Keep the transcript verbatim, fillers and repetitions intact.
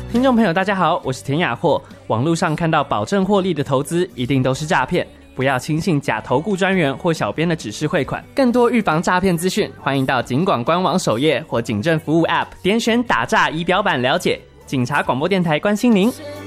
听众朋友大家好，我是田雅霍。网络上看到保证获利的投资一定都是诈骗，不要轻信假投顾专员或小编的指示汇款。更多预防诈骗资讯，欢迎到警广官网首页或警政服务 App 点选打诈仪表板了解。警察广播电台关心您。